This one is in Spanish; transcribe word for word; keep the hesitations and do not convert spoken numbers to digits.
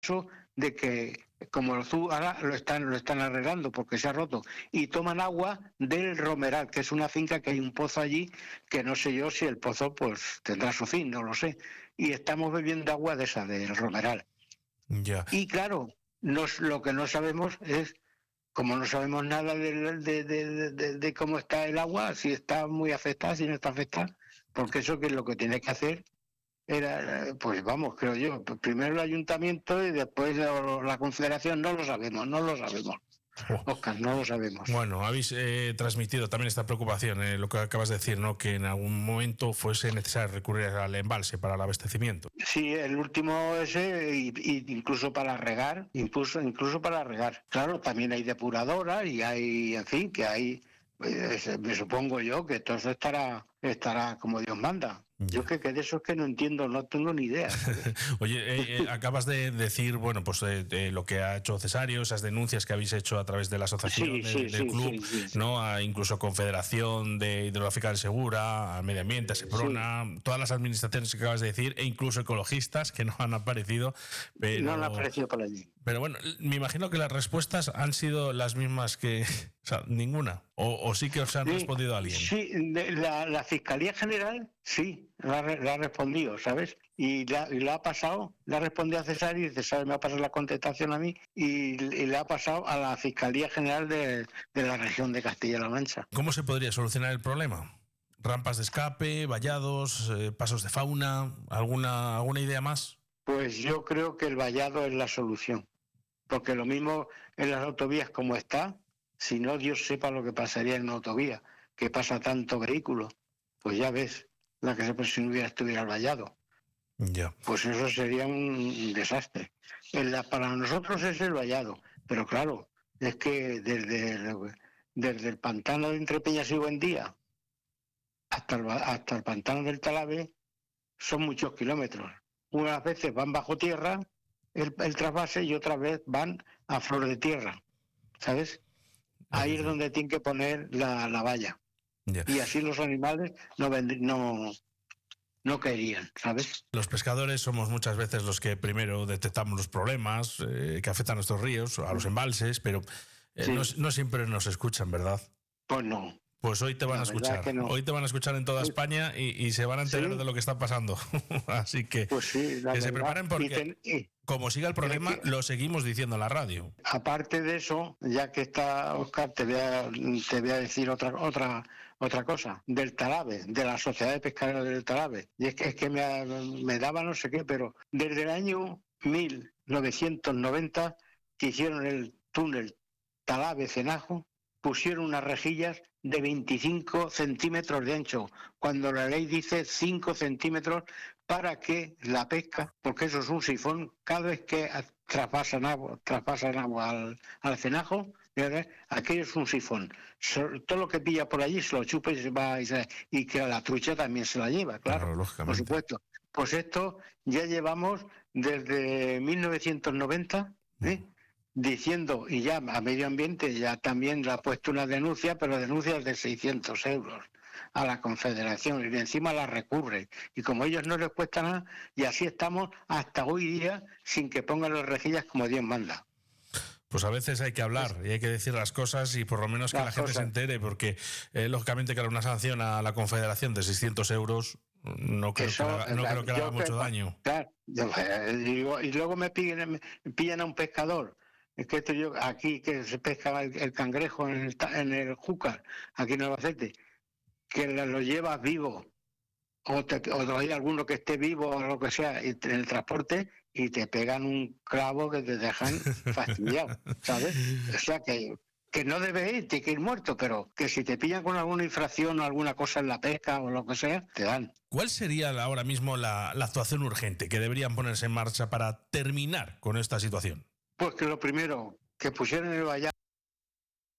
de que, como tú ahora lo están, lo están arreglando porque se ha roto, y toman agua del Romeral, que es una finca que hay un pozo allí, que no sé yo si el pozo pues tendrá su fin, no lo sé, y estamos bebiendo agua de esa, del Romeral. Ya. Y claro, nos, lo que no sabemos es, como no sabemos nada de, de, de, de, de cómo está el agua, si está muy afectada, si no está afectada, porque eso que es lo que tiene que hacer era, pues vamos, creo yo, primero el ayuntamiento y después la, la confederación, no lo sabemos, no lo sabemos. Oh. Oscar, no lo sabemos. Bueno, habéis eh, transmitido también esta preocupación, eh, lo que acabas de decir, ¿no? Que en algún momento fuese necesario recurrir al embalse para el abastecimiento. Sí, el último ese, y, y incluso para regar, incluso, incluso para regar. Claro, también hay depuradoras y hay, en fin, que hay, pues, me supongo yo que todo eso estará, estará como Dios manda. Yo que, que de eso es que no entiendo, no tengo ni idea. Oye, eh, eh, acabas de decir, bueno, pues eh, de lo que ha hecho Cesario, esas denuncias que habéis hecho a través de la asociación, sí, de, sí, del sí, club, sí, sí, sí. ¿no? A incluso Confederación de Hidrográfica del Segura, a Medio Ambiente, a Seprona, sí. Todas las administraciones que acabas de decir, e incluso ecologistas que no han aparecido. Pero, no han aparecido por allí. Pero bueno, me imagino que las respuestas han sido las mismas que... O sea, ninguna. O, o sí que os han sí, respondido a alguien. Sí, la, la Fiscalía General sí, la, la ha respondido, ¿sabes? Y la, y la ha pasado, la ha respondido a Cesario y Cesario me ha pasado la contestación a mí y, y le ha pasado a la Fiscalía General de, de la región de Castilla-La Mancha. ¿Cómo se podría solucionar el problema? ¿Rampas de escape, vallados, eh, pasos de fauna? ¿Alguna, alguna idea más? Pues yo creo que el vallado es la solución. Porque lo mismo en las autovías como está, si no Dios sepa lo que pasaría en una autovía, que pasa tanto vehículo, pues ya ves, la que se si no hubiera estuviera el vallado. Ya. Pues eso sería un desastre. La, para nosotros es el vallado, pero claro, es que desde, desde el pantano de Entre Peñas y Buendía hasta el, hasta el pantano del Talavés son muchos kilómetros. Unas veces van bajo tierra el, el trasvase y otra vez van a flor de tierra, ¿sabes? Ahí es donde tienen que poner la, la valla. Yeah. Y así los animales no, no, no caerían, ¿sabes? Los pescadores somos muchas veces los que primero detectamos los problemas eh, que afectan a nuestros ríos, a los embalses, pero eh, sí. no, no siempre nos escuchan, ¿verdad? Pues no. Pues hoy te van la a escuchar, no. hoy te van a escuchar en toda España y, y se van a enterar ¿Sí? de lo que está pasando. Así que, pues sí, que verdad. se preparen porque, ten, y, como siga el problema, que, lo seguimos diciendo en la radio. Aparte de eso, ya que está Oscar, te voy a, te voy a decir otra otra otra cosa, del Talavés, de la Sociedad de Pescadores del Talavés. Y es que, es que me, me daba no sé qué, pero desde el año mil novecientos noventa que hicieron el túnel Talavés-Cenajo, pusieron unas rejillas de veinticinco centímetros de ancho, cuando la ley dice cinco centímetros para que la pesca, porque eso es un sifón, cada vez que traspasan agua, traspasan agua al, al cenajo, aquello es un sifón. Todo lo que pilla por allí se lo chupa y se va y, se, y que la trucha también se la lleva, claro, claro por supuesto. Pues esto ya llevamos desde mil novecientos noventa, ¿eh? Mm. diciendo, y ya a Medio Ambiente ya también le ha puesto una denuncia, pero denuncias de seiscientos euros a la Confederación, y encima la recurre, y como a ellos no les cuesta nada, y así estamos hasta hoy día sin que pongan las rejillas como Dios manda. Pues a veces hay que hablar y hay que decir las cosas y por lo menos que las la gente cosas. se entere, porque eh, lógicamente que una sanción a la Confederación de seiscientos euros no creo Eso, que haga, no creo que haga mucho que, daño. Claro, yo, y, y luego me pillan, me pillan a un pescador. Es que esto yo, aquí que se pesca el, el cangrejo en el, en el Júcar, aquí en Albacete, que lo llevas vivo, o, te, o hay alguno que esté vivo o lo que sea, en el transporte, y te pegan un clavo que te dejan fastidiado, ¿sabes? O sea que, que no debe ir, tiene que ir muerto, pero que si te pillan con alguna infracción o alguna cosa en la pesca o lo que sea, te dan. ¿Cuál sería ahora mismo la, la actuación urgente que deberían ponerse en marcha para terminar con esta situación? Pues que lo primero, que pusieran el vallado